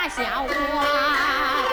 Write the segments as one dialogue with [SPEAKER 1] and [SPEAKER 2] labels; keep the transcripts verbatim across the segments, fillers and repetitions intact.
[SPEAKER 1] 大小啊。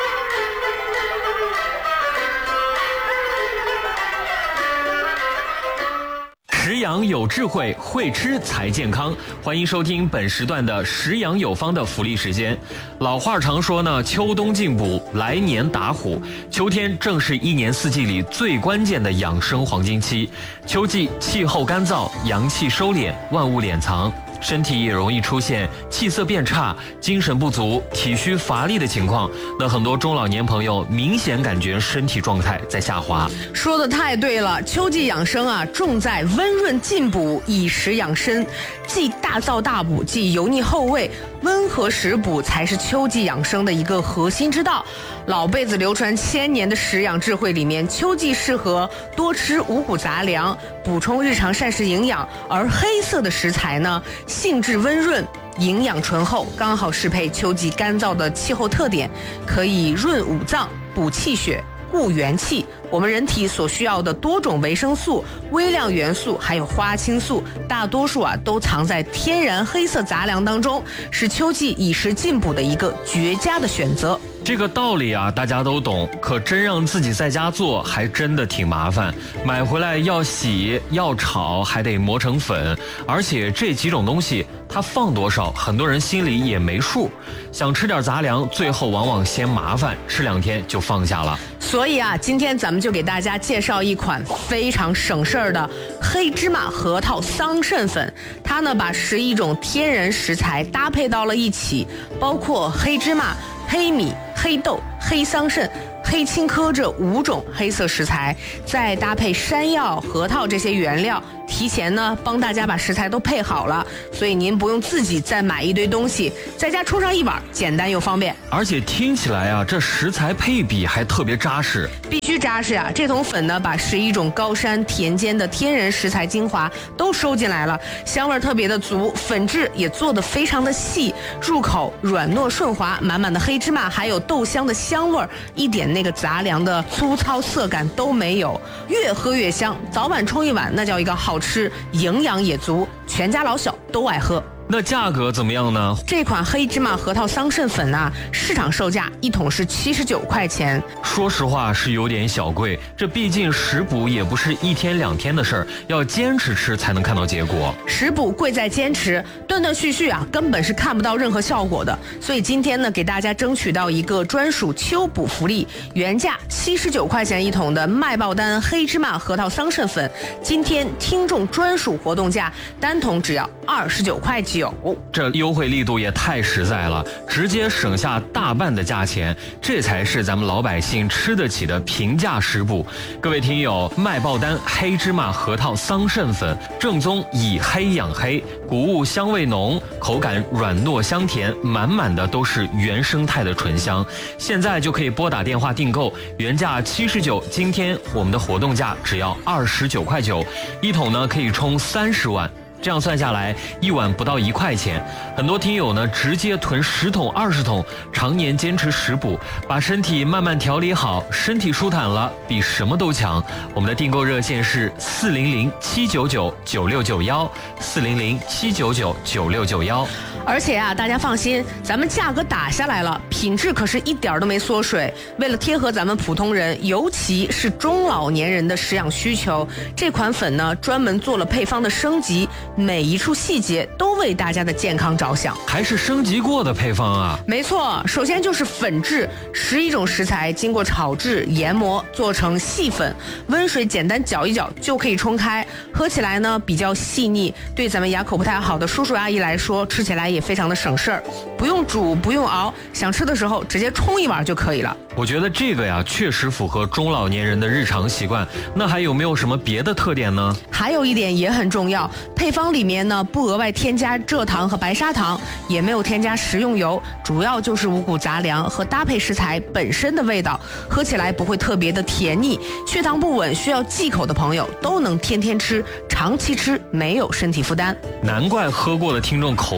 [SPEAKER 2] 食养有智慧，会吃才健康。欢迎收听本时段的食养有方的福利时间。老话常说呢，秋冬进补，来年打虎。秋天正是一年四季里最关键的养生黄金期。秋季气候干燥，阳气收敛，万物敛藏，身体也容易出现气色变差、精神不足、体虚乏力的情况。那很多中老年朋友明显感觉身体状态在下滑。
[SPEAKER 3] 说的太对了，秋季养生啊，重在温润进补，以食养身，既大燥大补，既油腻厚味，温和食补才是秋季养生的一个核心之道。老辈子流传千年的食养智慧里面，秋季适合多吃五谷杂粮，补充日常膳食营养，而黑色的食材呢，性质温润，营养醇厚，刚好适配秋季干燥的气候特点，可以润五脏、补气血、固元气。我们人体所需要的多种维生素、微量元素还有花青素，大多数啊都藏在天然黑色杂粮当中，是秋季以食进补的一个绝佳的选择。
[SPEAKER 2] 这个道理啊，大家都懂，可真让自己在家做，还真的挺麻烦。买回来要洗，要炒，还得磨成粉，而且这几种东西它放多少，很多人心里也没数。想吃点杂粮，最后往往嫌麻烦，吃两天就放下了。
[SPEAKER 3] 所以啊，今天咱们就给大家介绍一款非常省事儿的黑芝麻核桃桑葚粉。它呢把十一种天然食材搭配到了一起，包括黑芝麻、黑米、黑豆、黑桑葚、黑青稞这五种黑色食材，再搭配山药、核桃这些原料，提前呢帮大家把食材都配好了，所以您不用自己再买一堆东西，在家冲上一碗，简单又方便。
[SPEAKER 2] 而且听起来啊，这食材配比还特别扎实，
[SPEAKER 3] 必须扎实啊！这桶粉呢，把十一种高山田间的天然食材精华都收进来了，香味特别的足，粉质也做得非常的细，入口软糯顺滑，满满的黑芝麻还有豆香的香味儿，一点那个杂粮的粗糙涩感都没有，越喝越香。早晚冲一碗，那叫一个好吃，营养也足，全家老小都爱喝。
[SPEAKER 2] 那价格怎么样呢？
[SPEAKER 3] 这款黑芝麻核桃桑葚粉啊，市场售价一桶是七十九块钱。
[SPEAKER 2] 说实话是有点小贵，这毕竟食补也不是一天两天的事儿，要坚持吃才能看到结果。
[SPEAKER 3] 食补贵在坚持，断断续续啊，根本是看不到任何效果的。所以今天呢，给大家争取到一个专属秋补福利，原价七十九块钱一桶的麦爆丹黑芝麻核桃桑葚粉，今天听众专属活动价，单桶只要二十九块九。
[SPEAKER 2] 这优惠力度也太实在了，直接省下大半的价钱，这才是咱们老百姓吃得起的平价食补。各位听友，麦爆丹黑芝麻核桃桑葚粉，正宗以黑养黑，谷物香味浓，口感软糯香甜，满满的都是原生态的醇香。现在就可以拨打电话订购，原价七十九，今天我们的活动价只要二十九块九，一桶呢可以冲三十碗。这样算下来，一碗不到一块钱。很多听友呢，直接囤十桶、二十桶，常年坚持食补，把身体慢慢调理好，身体舒坦了，比什么都强。我们的订购热线是四零零七九九九六九幺，四零零七九九九六九幺。
[SPEAKER 3] 而且啊，大家放心，咱们价格打下来了，品质可是一点都没缩水。为了贴合咱们普通人，尤其是中老年人的食养需求，这款粉呢专门做了配方的升级，每一处细节都为大家的健康着想。
[SPEAKER 2] 还是升级过的配方啊？
[SPEAKER 3] 没错，首先就是粉质，十一种食材经过炒制、研磨，做成细粉，温水简单搅一搅就可以冲开，喝起来呢比较细腻，对咱们牙口不太好的叔叔阿姨来说，吃起来也非常的省事儿，不用煮，不用熬，想吃的时候直接冲一碗就可以了。
[SPEAKER 2] 我觉得这个呀，确实符合中老年人的日常习惯。那还有没有什么别的特点呢？
[SPEAKER 3] 还有一点也很重要，配方里面呢不额外添加蔗糖和白砂糖，也没有添加食用油，主要就是五谷杂粮和搭配食材本身的味道，喝起来不会特别的甜腻。血糖不稳需要忌口的朋友都能天天吃，长期吃没有身体负担。
[SPEAKER 2] 难怪喝过的听众口碑啊都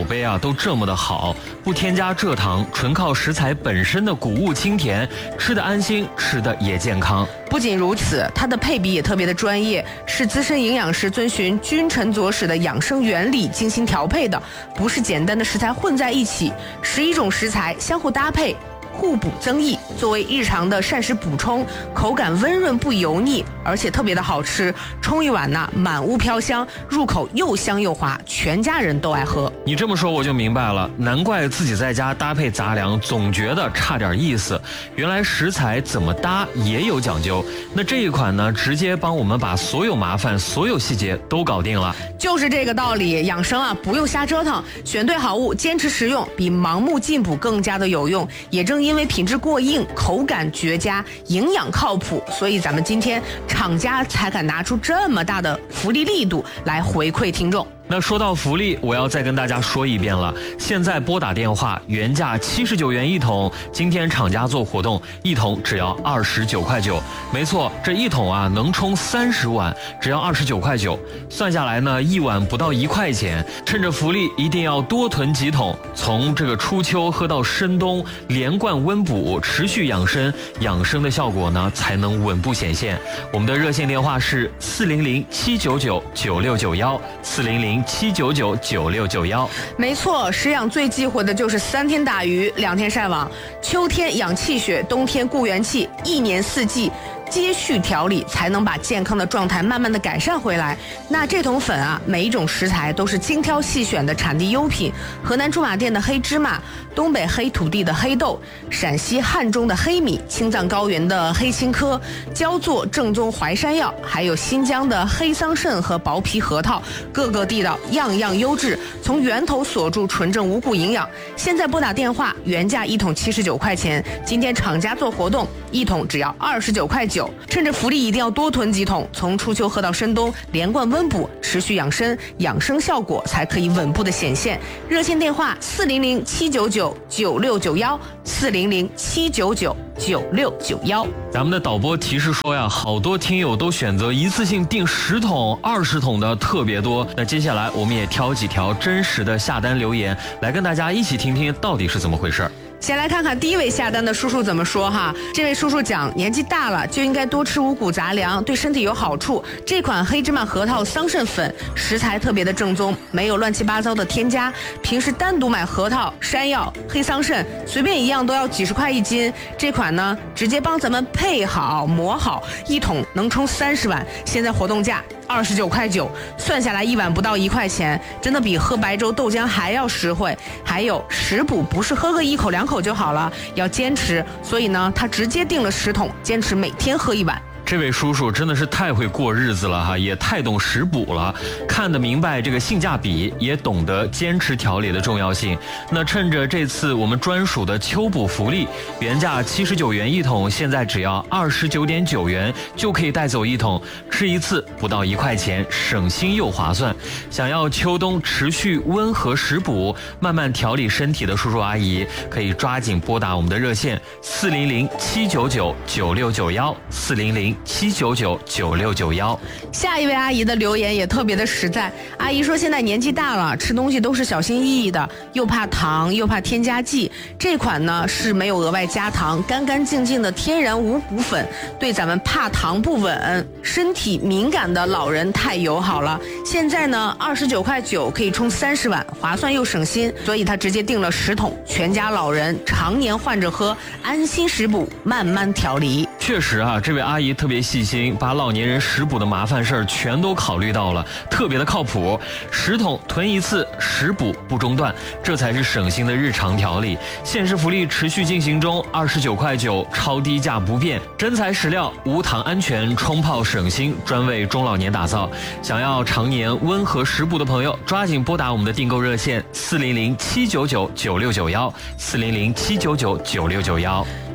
[SPEAKER 2] 都这么的好，不添加蔗糖，纯靠食材本身的谷物清甜，吃得安心，吃得也健康。
[SPEAKER 3] 不仅如此，它的配比也特别的专业，是资深营养师遵循君臣佐使的养生原理精心调配的，不是简单的食材混在一起，十一种食材相互搭配，互补增益，作为日常的膳食补充，口感温润不油腻，而且特别的好吃。冲一碗呢，满屋飘香，入口又香又滑，全家人都爱喝。
[SPEAKER 2] 你这么说我就明白了，难怪自己在家搭配杂粮总觉得差点意思，原来食材怎么搭也有讲究。那这一款呢，直接帮我们把所有麻烦、所有细节都搞定了。
[SPEAKER 3] 就是这个道理，养生啊，不用瞎折腾，选对好物，坚持食用，比盲目进补更加的有用。也正因为品质过硬，口感绝佳，营养靠谱，所以咱们今天厂家才敢拿出这么大的福利力度来回馈听众。
[SPEAKER 2] 那说到福利，我要再跟大家说一遍了。现在拨打电话，原价七十九元一桶，今天厂家做活动，一桶只要二十九块九。没错，这一桶啊能冲三十碗，只要二十九块九。算下来呢，一碗不到一块钱。趁着福利，一定要多囤几桶，从这个初秋喝到深冬，连贯温补，持续养生，养生的效果呢才能稳步显现。我们的热线电话是四零零七九九九六九幺四零零。七九九九六九幺，
[SPEAKER 3] 没错，食养最忌讳的就是三天打鱼两天晒网，秋天养气血，冬天固元气，一年四季接续调理，才能把健康的状态慢慢的改善回来。那这桶粉啊，每一种食材都是精挑细选的产地优品，河南驻马店的黑芝麻，东北黑土地的黑豆，陕西汉中的黑米，青藏高原的黑青稞，焦作正宗淮山药，还有新疆的黑桑葚和薄皮核桃，各个地道，样样优质，从源头锁住纯正五谷营养。现在拨打电话，原价一桶七十九块钱，今天厂家做活动，一桶只要二十九块九。趁着福利一定要多囤几桶，从初秋喝到深冬，连贯温补，持续养生，养生效果才可以稳步的显现。热线电话四零零七九九九六九幺四零零七九九九六九幺。
[SPEAKER 2] 咱们的导播提示说呀，好多听友都选择一次性订十桶、二十桶的特别多。那接下来我们也挑几条真实的下单留言，来跟大家一起听听到底是怎么回事。
[SPEAKER 3] 先来看看第一位下单的叔叔怎么说哈。这位叔叔讲，年纪大了就应该多吃五谷杂粮，对身体有好处。这款黑芝麻核桃桑葚粉食材特别的正宗，没有乱七八糟的添加。平时单独买核桃、山药、黑桑葚，随便一样都要几十块一斤。这款呢，直接帮咱们配好磨好，一桶能冲三十碗。现在活动价二十九块九，算下来一碗不到一块钱，真的比喝白粥豆浆还要实惠。还有食补不是喝个一口两口就好了，要坚持，所以呢，他直接订了十桶，坚持每天喝一碗。
[SPEAKER 2] 这位叔叔真的是太会过日子了哈，也太懂食补了，看得明白这个性价比，也懂得坚持调理的重要性。那趁着这次我们专属的秋补福利，原价七十九元一桶，现在只要二十九点九元就可以带走一桶，吃一次不到一块钱，省心又划算。想要秋冬持续温和食补，慢慢调理身体的叔叔阿姨，可以抓紧拨打我们的热线四零零七九九九六九幺四零零七九九九六九幺。
[SPEAKER 3] 下一位阿姨的留言也特别的实在，阿姨说现在年纪大了，吃东西都是小心翼翼的，又怕糖又怕添加剂。这款呢是没有额外加糖，干干净净的天然五谷粉，对咱们怕糖不稳、身体敏感的老人太友好了。现在呢二十九块九可以冲三十碗，划算又省心，所以他直接订了十桶，全家老人常年换着喝，安心食补，慢慢调理。
[SPEAKER 2] 确实啊，这位阿姨特别细心，把老年人食补的麻烦事儿全都考虑到了，特别的靠谱。十桶囤一次，食补不中断，这才是省心的日常调理。限时福利持续进行中，二十九块九，超低价不变，真材实料，无糖安全，冲泡省心，专为中老年打造。想要常年温和食补的朋友，抓紧拨打我们的订购热线四零零七九九九六九幺四零零七九九九六九幺。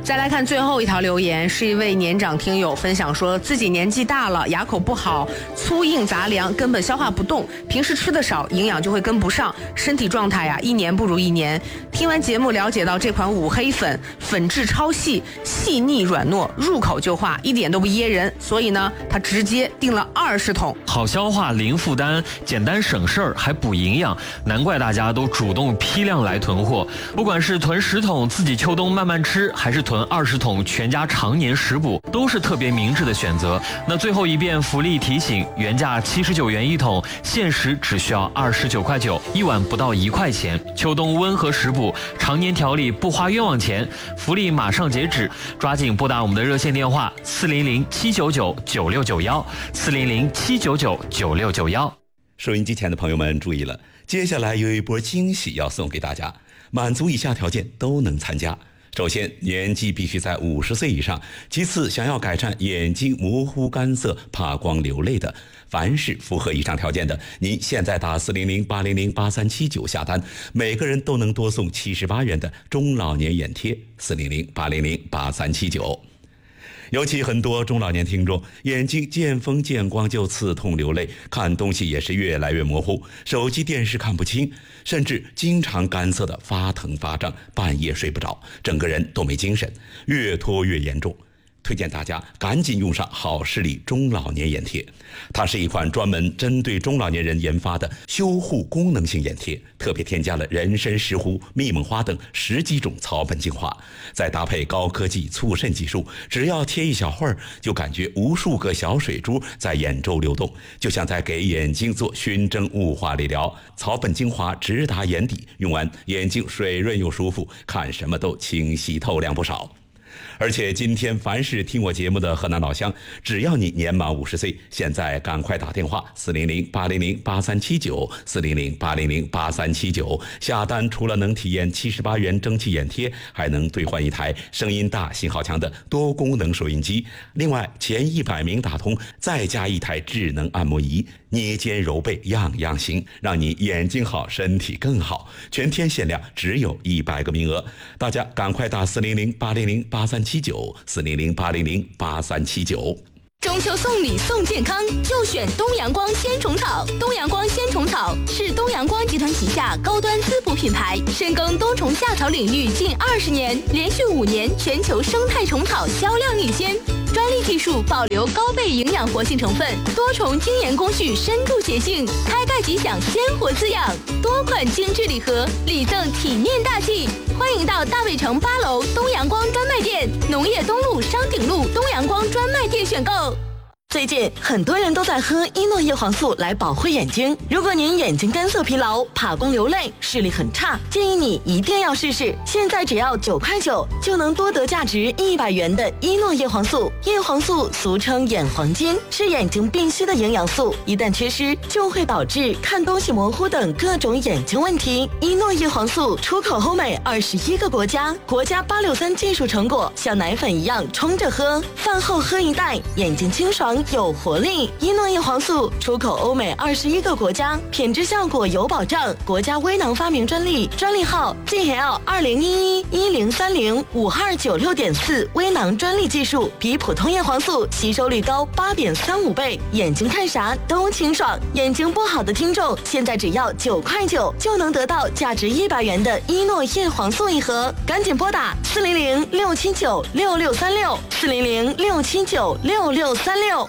[SPEAKER 3] 再来看最后一条留言，是一位年长听友分享说，自己年纪大了，牙口不好，粗硬杂粮根本消化不动，平时吃的少，营养就会跟不上，身体状态呀、啊、一年不如一年。听完节目了解到这款五黑粉粉质超细，细腻软糯，入口就化，一点都不噎人，所以呢他直接订了二十桶。
[SPEAKER 2] 好消化，零负担，简单省事儿，还补营养，难怪大家都主动批量来囤货。不管是囤十桶自己秋冬慢慢吃，还是囤二十桶全家常年食补，都是特别明智的选择。那最后一遍福利提醒，原价七十九元一桶，限时只需要二十九块九，一碗不到一块钱。秋冬温和食补，常年调理不花冤枉钱，福利马上截止，抓紧拨打我们的热线电话四零零七九九九六九幺四零零七九九九六九幺。
[SPEAKER 4] 收音机前的朋友们注意了，接下来有一波惊喜要送给大家，满足以下条件都能参加。首先，年纪必须在五十岁以上；其次，想要改善眼睛模糊干涩、怕光流泪的，凡是符合以上条件的，您现在打四零零八零零八三七九下单，每个人都能多送七十八元的中老年眼贴。四零零八零零八三七九。尤其很多中老年听众眼睛见风见光就刺痛流泪，看东西也是越来越模糊，手机电视看不清，甚至经常干涩的发疼发胀，半夜睡不着，整个人都没精神，越拖越严重。推荐大家赶紧用上好视力中老年眼贴，它是一款专门针对中老年人研发的修护功能性眼贴，特别添加了人参、石斛、密蒙花等十几种草本精华，再搭配高科技促渗技术，只要贴一小会儿，就感觉无数个小水珠在眼周流动，就像在给眼睛做熏蒸雾化理疗。草本精华直达眼底，用完眼睛水润又舒服，看什么都清晰透亮不少。而且今天凡是听我节目的河南老乡，只要你年满五十岁，现在赶快打电话四零零八零零八三七九四零零八零零八三七九下单，除了能体验七十八元蒸汽眼贴，还能兑换一台声音大、信号强的多功能收音机。另外前一百名打通，再加一台智能按摩仪，捏肩揉背样样行，让你眼睛好，身体更好。全天限量，只有一百个名额，大家赶快打四零零八零零八三七九四零零八零零八三七九。
[SPEAKER 1] 中秋送礼送健康，就选东阳光鲜虫草。东阳光鲜虫草是东阳光集团旗下高端滋补品牌，深耕多虫夏草领域近二十年，连续五年全球生态虫草销量领先。专利技术保留高倍营养活性成分，多重精研工序深度协性，开盖即享鲜活滋养。多款精致礼盒，礼赠体面大气。欢迎到大卫城八楼东阳光专卖店、农业东路商鼎路东阳光专卖店选购。
[SPEAKER 5] 最近很多人都在喝伊诺叶黄素来保护眼睛，如果您眼睛干涩疲劳、怕光流泪、视力很差，建议你一定要试试。现在只要九块九就能多得价值一百元的伊诺叶黄素。叶黄素俗称眼黄金，是眼睛必需的营养素，一旦缺失就会导致看东西模糊等各种眼睛问题。伊诺叶黄素出口欧美二十一个国家，国家八六三技术成果，像奶粉一样冲着喝，饭后喝一袋，眼睛清爽有活力。伊诺叶黄素出口欧美二十一个国家，品质效果有保障，国家微囊发明专利，专利号 G L 二零一一一零三零五二九六点四，微囊专利技术，比普通叶黄素吸收率高八点三五倍，眼睛看啥都清爽。眼睛不好的听众，现在只要九块九就能得到价值一百元的伊诺叶黄素一盒，赶紧拨打四零零六七九六六三六四零零六七九六六三六。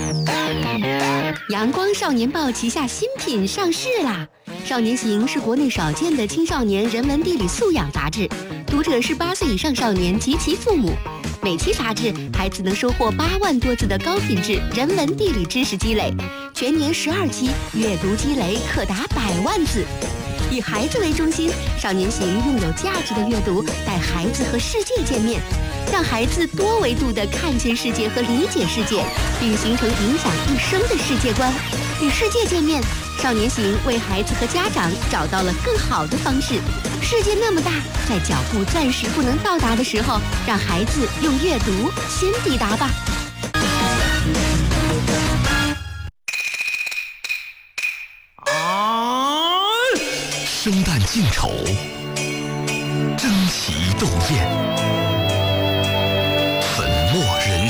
[SPEAKER 1] 阳光少年报旗下新品上市啦！少年行是国内少见的青少年人文地理素养杂志，读者是八岁以上少年及其父母。每期杂志，孩子能收获八万多字的高品质人文地理知识积累，全年十二期，阅读积累可达百万字。以孩子为中心，少年行用有价值的阅读带孩子和世界见面，让孩子多维度地看见世界和理解世界，并形成影响一生的世界观。与世界见面，少年行为孩子和家长找到了更好的方式。世界那么大，在脚步暂时不能到达的时候，让孩子用阅读先抵达吧。
[SPEAKER 6] 生旦净丑，争奇斗艳，